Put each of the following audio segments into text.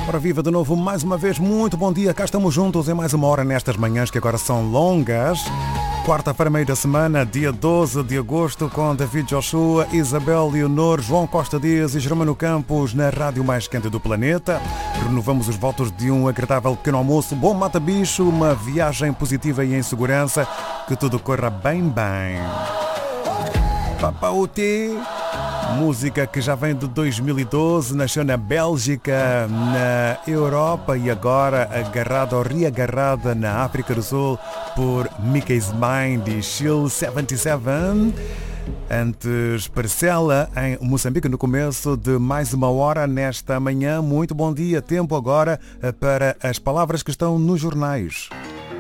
Ora, viva de novo mais uma vez, muito bom dia, cá estamos juntos em mais uma hora nestas manhãs que agora são longas. Quarta-feira, meio da semana, dia 12 de agosto, com David Joshua, Isabel Leonor, João Costa Dias e Germano Campos na rádio mais quente do planeta. Renovamos os votos de um agradável pequeno almoço, bom mata-bicho, uma viagem positiva e em segurança, que tudo corra bem. Papauti, música que já vem de 2012, nasceu na Bélgica, na Europa e agora agarrada ou reagarrada na África do Sul por Mickey's Mind e Chill 77. Antes Parcela em Moçambique, no começo de mais uma hora nesta manhã. Muito bom dia, tempo agora para as palavras que estão nos jornais.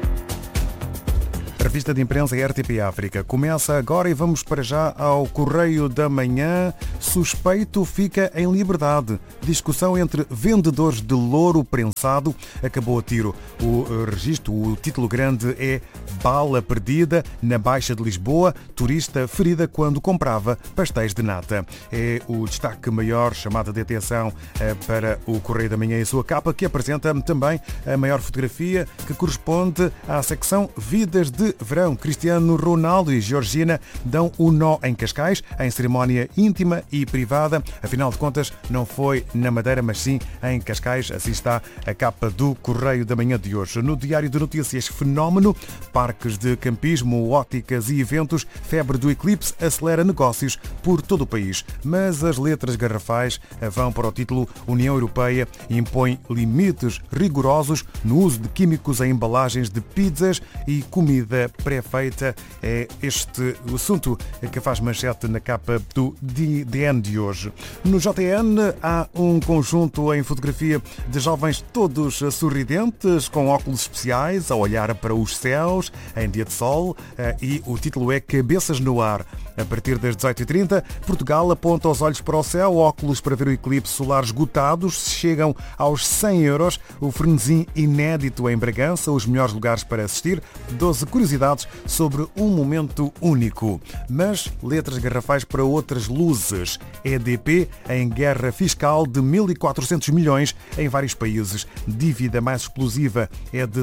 Revista de imprensa RTP África começa agora e vamos para já ao Correio da Manhã. Suspeito fica em liberdade. Discussão entre vendedores de louro prensado acabou a tiro. O registro, o título grande é Bala perdida na Baixa de Lisboa, turista ferida quando comprava pastéis de nata. É o destaque maior, chamada de atenção para o Correio da Manhã e sua capa, que apresenta também a maior fotografia que corresponde à secção Vidas de Verão. Cristiano Ronaldo e Georgina dão o nó em Cascais, em cerimónia íntima e privada. Afinal de contas, não foi na Madeira, mas sim em Cascais. Assim está a capa do Correio da Manhã de hoje. No Diário de Notícias, fenómeno, parques de campismo, óticas e eventos, febre do eclipse acelera negócios por todo o país. Mas as letras garrafais vão para o título: União Europeia impõe limites rigorosos no uso de químicos em embalagens de pizzas e comida pré-feita. É este o assunto que faz manchete na capa do DN de hoje. No JN há um conjunto em fotografia de jovens todos sorridentes, com óculos especiais, a olhar para os céus em dia de sol, e o título é Cabeças no Ar. A partir das 18h30, Portugal aponta os olhos para o céu, óculos para ver o eclipse solar esgotados, chegam aos 100 euros, o frenesim inédito em Bragança, os melhores lugares para assistir, 12 curiosidades sobre um momento único. Mas letras garrafais para outras luzes. EDP em guerra fiscal de 1.400 milhões em vários países. Dívida mais explosiva é de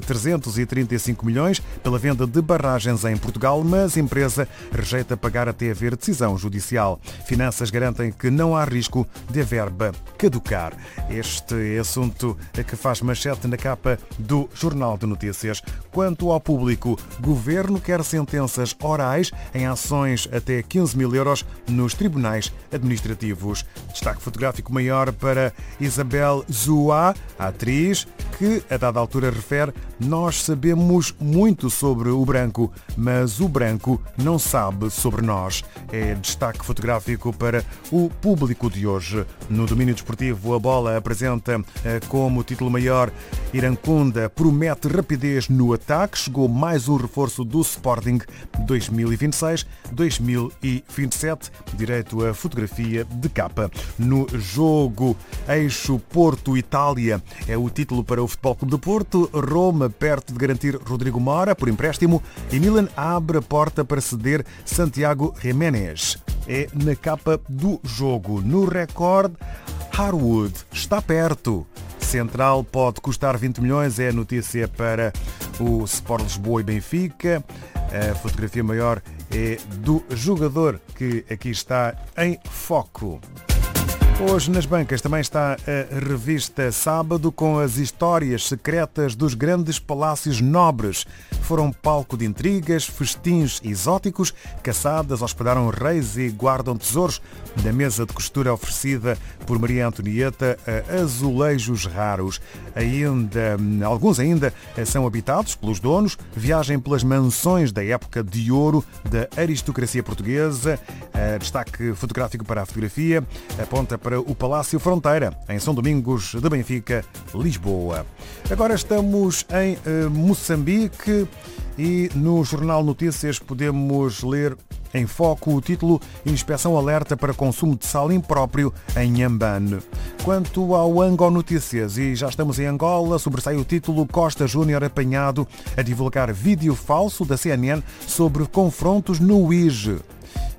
335 milhões pela venda de barragens em Portugal, mas a empresa rejeita pagar até haver decisão judicial. Finanças garantem que não há risco de a verba caducar. Este é assunto que faz manchete na capa do Jornal de Notícias. Quanto ao público, Governo quer sentenças orais em ações até 15 mil euros nos tribunais administrativos. Destaque fotográfico maior para Isabel Zoá, a atriz, que a dada altura refere: nós sabemos muito sobre o branco, mas o branco não sabe sobre nós. É destaque fotográfico para o Público de hoje. No domínio desportivo, a Bola apresenta como título maior: Irankunda promete rapidez no ataque. Chegou mais um reforço do Sporting 2026-2027. Direito à fotografia de capa. No jogo Eixo Porto-Itália é o título para o Futebol Clube do Porto. Roma perto de garantir Rodrigo Mora por empréstimo e Milan abre a porta para ceder Santiago Jiménez. É na capa do jogo. No Record, Harwood está perto. Central pode custar 20 milhões, é a notícia para o Sport Lisboa e Benfica. A fotografia maior é do jogador que aqui está em foco. Hoje nas bancas também está a revista Sábado, com as histórias secretas dos grandes palácios nobres. Foram palco de intrigas, festins exóticos, caçadas, hospedaram reis e guardam tesouros. Da mesa de costura oferecida por Maria Antonieta a azulejos raros. Alguns ainda são habitados pelos donos. Viagem pelas mansões da época de ouro da aristocracia portuguesa. Destaque fotográfico para a fotografia aponta para o Palácio Fronteira, em São Domingos de Benfica, Lisboa. Agora estamos em Moçambique e no Jornal Notícias podemos ler em foco o título: Inspeção alerta para consumo de sal impróprio em Inhambane. Quanto ao Ango Notícias, e já estamos em Angola, sobressai o título: Costa Júnior apanhado a divulgar vídeo falso da CNN sobre confrontos no IJ.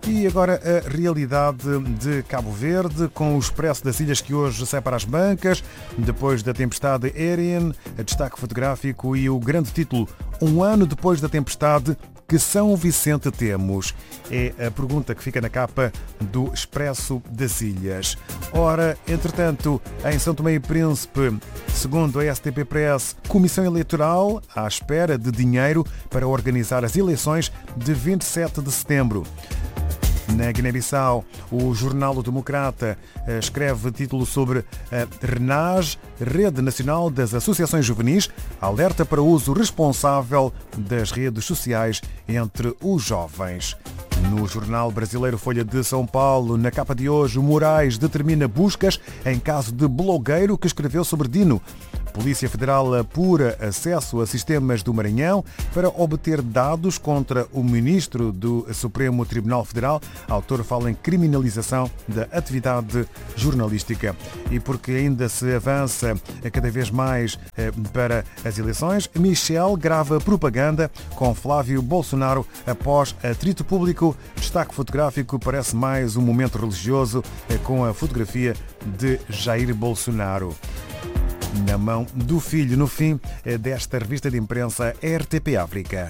E agora a realidade de Cabo Verde, com o Expresso das Ilhas que hoje sai para as bancas, depois da tempestade Erin, destaque fotográfico e o grande título: um ano depois da tempestade, que São Vicente temos? É a pergunta que fica na capa do Expresso das Ilhas. Ora, entretanto, em São Tomé e Príncipe, segundo a STP Press, Comissão Eleitoral à espera de dinheiro para organizar as eleições de 27 de setembro. Na Guiné-Bissau, o jornal O Democrata escreve título sobre a RENAS, Rede Nacional das Associações Juvenis, alerta para o uso responsável das redes sociais entre os jovens. No jornal brasileiro Folha de São Paulo, na capa de hoje, o Moraes determina buscas em caso de blogueiro que escreveu sobre Dino. Polícia Federal apura acesso a sistemas do Maranhão para obter dados contra o ministro do Supremo Tribunal Federal. O autor fala em criminalização da atividade jornalística. E porque ainda se avança cada vez mais para as eleições, Michel grava propaganda com Flávio Bolsonaro após atrito público. Destaque fotográfico, parece mais um momento religioso com a fotografia de Jair Bolsonaro na mão do filho, no fim desta revista de imprensa RTP África.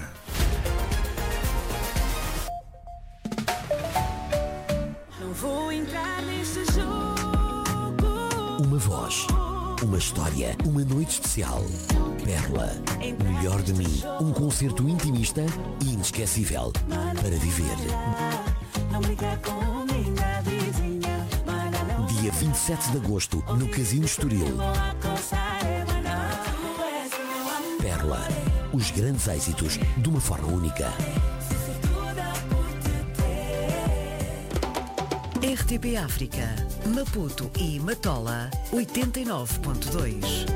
Não vou entrar neste jogo. Uma voz, uma história, uma noite especial. Pérola, o melhor de mim. Um concerto intimista e inesquecível para viver. Não brinca com minha vizinha. Dia 27 de agosto, no Casino Estoril. Pérola, os grandes êxitos de uma forma única. RTP África, Maputo e Matola, 89.2.